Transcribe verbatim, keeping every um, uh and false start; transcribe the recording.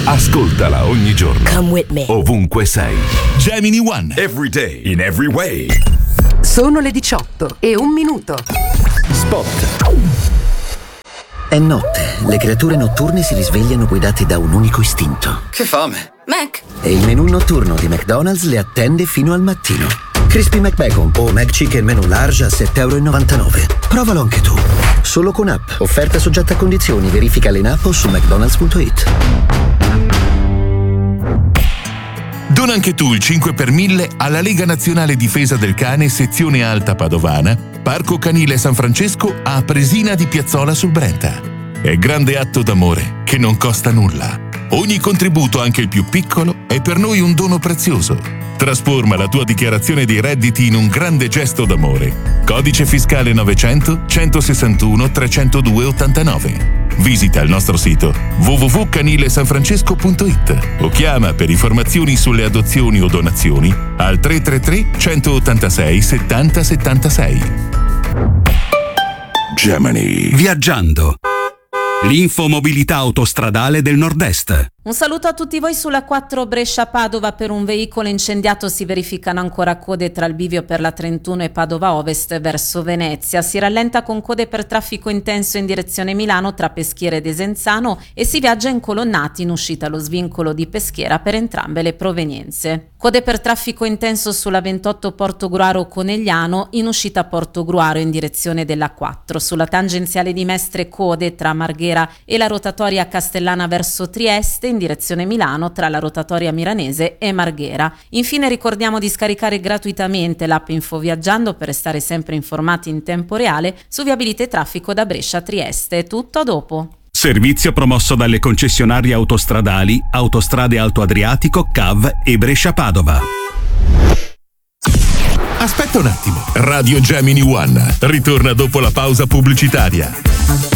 Ascoltala ogni giorno. Come with me. Ovunque sei. Gemini One. Every day. In every way. Sono le diciotto e un minuto. Spot. È notte. Le creature notturne si risvegliano guidate da un unico istinto. Che fame. Mac. E il menù notturno di McDonald's le attende fino al mattino. Crispy McBacon o McChicken menù large a sette e novantanove euro. Provalo anche tu. Solo con app. Offerta soggetta a condizioni. Verificale in app o su mcdonalds punto it. Dona anche tu il cinque per mille alla Lega Nazionale Difesa del Cane sezione Alta Padovana, Parco Canile San Francesco a Presina di Piazzola sul Brenta. È grande atto d'amore che non costa nulla. Ogni contributo, anche il più piccolo, è per noi un dono prezioso. Trasforma la tua dichiarazione dei redditi in un grande gesto d'amore. Codice fiscale novecento centosessantuno trecentodue ottantanove. Visita il nostro sito w w w punto canile san francesco punto it o chiama per informazioni sulle adozioni o donazioni al tre tre tre centottantasei settanta settantasei. Gemini. Viaggiando. L'infomobilità autostradale del Nord-Est. Un saluto a tutti voi sulla quattro Brescia-Padova. Per un veicolo incendiato si verificano ancora code tra il bivio per la trentuno e Padova Ovest verso Venezia. Si rallenta con code per traffico intenso in direzione Milano tra Peschiera ed Desenzano e si viaggia incolonnati in uscita allo svincolo di Peschiera per entrambe le provenienze. Code per traffico intenso sulla ventotto Portogruaro-Conegliano in uscita Portogruaro in direzione della quattro. Sulla tangenziale di Mestre code tra Marghera e la rotatoria Castellana verso Trieste in direzione Milano tra la rotatoria Milanese e Marghera. Infine ricordiamo di scaricare gratuitamente l'app Infoviaggiando per restare sempre informati in tempo reale su viabilità e traffico da Brescia a Trieste. Tutto a dopo. Servizio promosso dalle concessionarie autostradali Autostrade Alto Adriatico, C A V e Brescia-Padova. Aspetta un attimo. Radio Gemini One ritorna dopo la pausa pubblicitaria.